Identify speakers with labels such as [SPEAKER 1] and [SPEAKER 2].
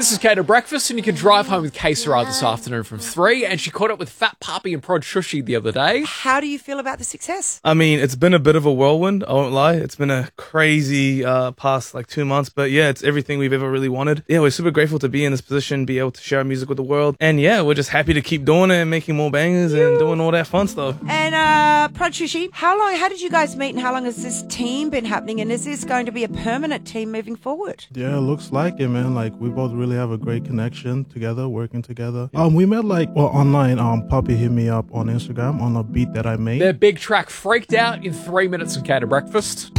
[SPEAKER 1] This is Kate at Breakfast, and you can drive home with K-Sarah this afternoon from 3, and she caught up with Fat Papi and Prod Shushy the other day.
[SPEAKER 2] How do you feel about the success?
[SPEAKER 3] I mean, it's been a bit of a whirlwind, I won't lie. It's been a crazy past 2 months, but yeah, it's everything we've ever really wanted. Yeah, we're super grateful to be in this position, be able to share our music with the world, and yeah, we're just happy to keep doing it and making more bangers and doing all that fun stuff.
[SPEAKER 2] And Prod Shushy, how did you guys meet, and how long has this team been happening, and is this going to be a permanent team moving forward?
[SPEAKER 4] Yeah, it looks like it, man. We both really have a great connection together, working together. We met online. Papi hit me up on Instagram on a beat that I made.
[SPEAKER 1] Their big track Freaked Out in 3 minutes of Kate at Breakfast.